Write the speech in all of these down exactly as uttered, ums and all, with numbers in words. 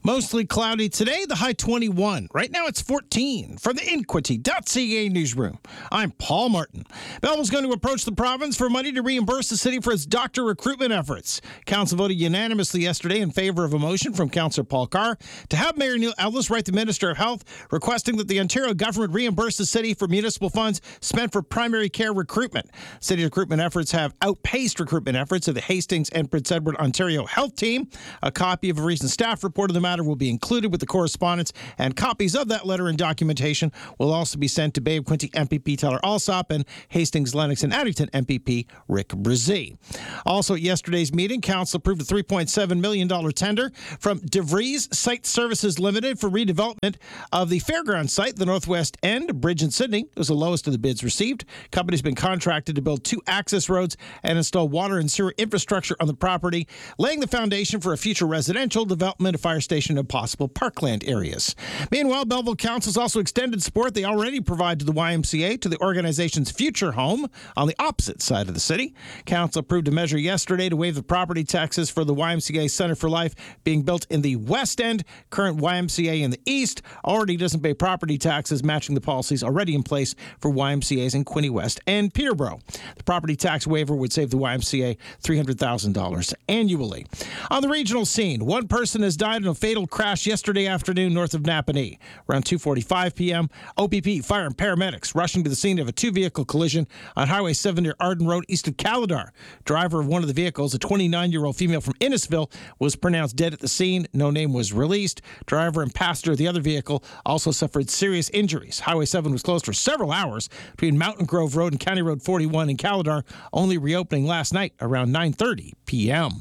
Mostly cloudy today, the high twenty-one. Right now it's fourteen. From the Inquity dot C A newsroom, I'm Paul Martin. Belleville's going to approach the province for money to reimburse the city for its doctor recruitment efforts. Council voted unanimously yesterday in favor of a motion from Councillor Paul Carr to have Mayor Neil Ellis write the Minister of Health requesting that the Ontario government reimburse the city for municipal funds spent for primary care recruitment. City recruitment efforts have outpaced recruitment efforts of the Hastings and Prince Edward Ontario Health Team. A copy of a recent staff report of the matter will be included with the correspondence, and copies of that letter and documentation will also be sent to Bay of Quinte M P P Tyler Alsop and Hastings, Lennox, and Addington M P P Rick Brzee. Also at yesterday's meeting, Council approved a three point seven million dollars tender from DeVries Site Services Limited for redevelopment of the fairground site, the Northwest End Bridge in Sydney. It was the lowest of the bids received. The company's been contracted to build two access roads and install water and sewer infrastructure on the property, laying the foundation for a future residential development, a fire station, and possible parkland areas. Meanwhile, Belleville Council's also extended support they already provide to the Y M C A to the organization's future home on the opposite side of the city. Council approved a measure yesterday to waive the property taxes for the Y M C A Center for Life being built in the West End. Current Y M C A in the East already doesn't pay property taxes, matching the policies already in place for Y M C As in Quinte West and Peterborough. The property tax waiver would save the Y M C A three hundred thousand dollars annually. On the regional scene, one person has died in a fatal crash yesterday afternoon north of Napanee. Around two forty-five p.m., O P P, fire, and paramedics rushing to the scene of a two-vehicle collision on Highway seven near Arden Road east of Calidar. Driver of one of the vehicles, a twenty-nine-year-old female from Innisfil, was pronounced dead at the scene. No name was released. Driver and passenger of the other vehicle also suffered serious injuries. Highway seven was closed for several hours between Mountain Grove Road and County Road forty-one in Calidar, only reopening last night around nine thirty p.m.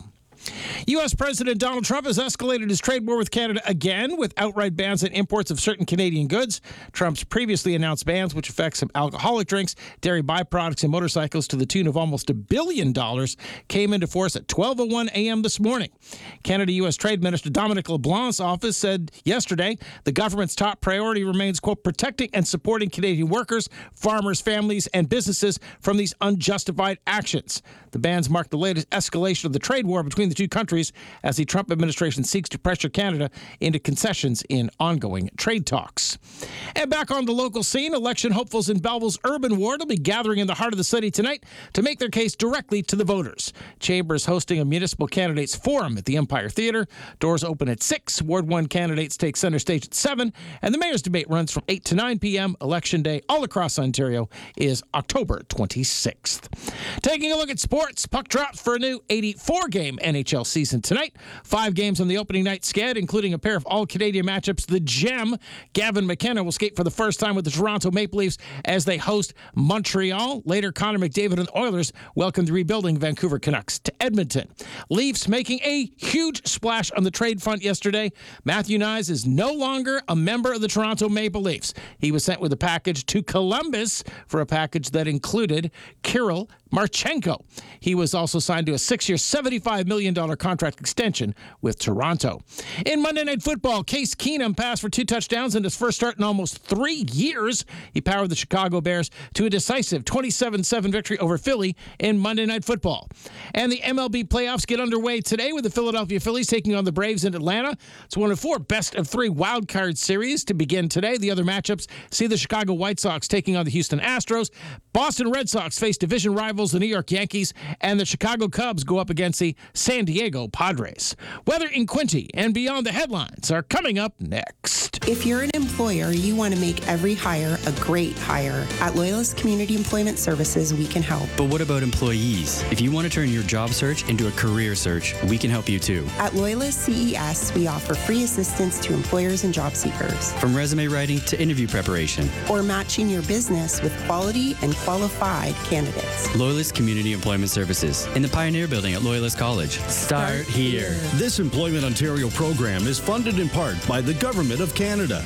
U S. President Donald Trump has escalated his trade war with Canada again with outright bans on imports of certain Canadian goods. Trump's previously announced bans, which affect some alcoholic drinks, dairy byproducts, and motorcycles to the tune of almost a billion dollars, came into force at twelve oh one a.m. this morning. Canada-U S. Trade Minister Dominic LeBlanc's office said yesterday the government's top priority remains, quote, protecting and supporting Canadian workers, farmers, families, and businesses from these unjustified actions. The bans mark the latest escalation of the trade war between the two countries as the Trump administration seeks to pressure Canada into concessions in ongoing trade talks. And back on the local scene, election hopefuls in Belleville's urban ward will be gathering in the heart of the city tonight to make their case directly to the voters. Chambers hosting a municipal candidates forum at the Empire Theatre. Doors open at six. Ward one candidates take center stage at seven. And the mayor's debate runs from eight to nine p.m. Election day all across Ontario is October twenty-sixth. Taking a look at sports, puck drops for a new eighty-four game N H L season tonight. Five games on the opening night sked, including a pair of all-Canadian matchups. The Gem, Gavin McKenna, will skate for the first time with the Toronto Maple Leafs as they host Montreal. Later, Connor McDavid and the Oilers welcome the rebuilding Vancouver Canucks to Edmonton. Leafs making a huge splash on the trade front yesterday. Matthew Knies is no longer a member of the Toronto Maple Leafs. He was sent with a package to Columbus for a package that included Kirill Marchenko. He was also signed to a six-year, seventy-five million dollars contract extension with Toronto. In Monday Night Football, Case Keenum passed for two touchdowns in his first start in almost three years. He powered the Chicago Bears to a decisive twenty-seven seven victory over Philly in Monday Night Football. And the M L B playoffs get underway today with the Philadelphia Phillies taking on the Braves in Atlanta. It's one of four best of three wild card series to begin today. The other matchups see the Chicago White Sox taking on the Houston Astros. Boston Red Sox face division rivals the New York Yankees, and the Chicago Cubs go up against the San Diego Padres. Weather in Quinte and beyond the headlines are coming up next. If you're an employer, you want to make every hire a great hire. At Loyalist Community Employment Services, we can help. But what about employees? If you want to turn your job search into a career search, we can help you too. At Loyalist C E S, we offer free assistance to employers and job seekers. From resume writing to interview preparation. Or matching your business with quality and qualified candidates. Loyalist Community Employment Services in the Pioneer Building at Loyalist College. Start, Start here. This Employment Ontario program is funded in part by the Government of Canada.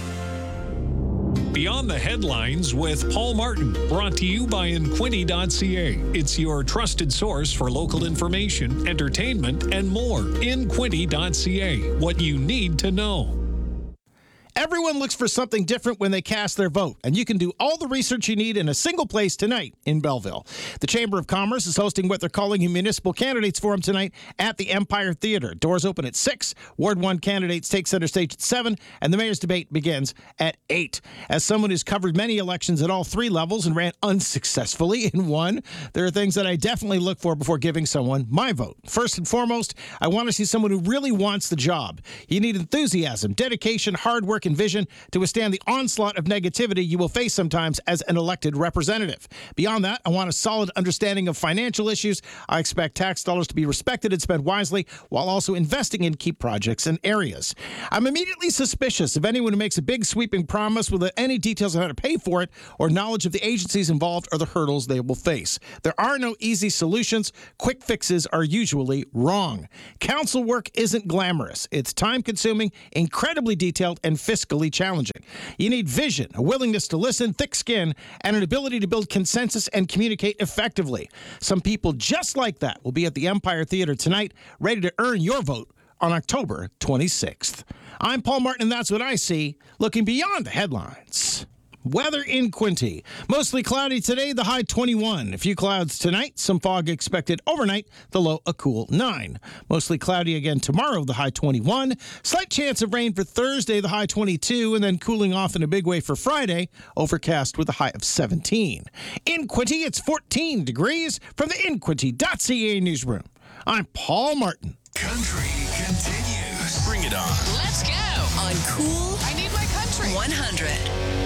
Beyond the Headlines with Paul Martin, brought to you by Inquity dot C A. It's your trusted source for local information, entertainment, and more. Inquity dot C A, what you need to know. Everyone looks for something different when they cast their vote, and you can do all the research you need in a single place tonight in Belleville. The Chamber of Commerce is hosting what they're calling a Municipal Candidates Forum tonight at the Empire Theater. Doors open at six. Ward one candidates take center stage at seven, and the mayor's debate begins at eight. As someone who's covered many elections at all three levels and ran unsuccessfully in one, there are things that I definitely look for before giving someone my vote. First and foremost, I want to see someone who really wants the job. You need enthusiasm, dedication, hard work, and vision to withstand the onslaught of negativity you will face sometimes as an elected representative. Beyond that, I want a solid understanding of financial issues. I expect tax dollars to be respected and spent wisely while also investing in key projects and areas. I'm immediately suspicious of anyone who makes a big sweeping promise without any details on how to pay for it or knowledge of the agencies involved or the hurdles they will face. There are no easy solutions. Quick fixes are usually wrong. Council work isn't glamorous. It's time-consuming, incredibly detailed, and fiscally challenging. You need vision, a willingness to listen, thick skin, and an ability to build consensus and communicate effectively. Some people just like that will be at the Empire Theater tonight, ready to earn your vote on October twenty-sixth. I'm Paul Martin, and that's what I see, looking beyond the headlines. Weather in Quinte. Mostly cloudy today, the high twenty-one. A few clouds tonight, some fog expected overnight, the low a cool nine. Mostly cloudy again tomorrow, the high twenty-one. Slight chance of rain for Thursday, the high twenty-two, and then cooling off in a big way for Friday, overcast with a high of seventeen. In Quinte, it's fourteen degrees. From the in quinte dot c a newsroom, I'm Paul Martin. Country continues. Bring it on. Let's go on Cool. I need my country. one hundred.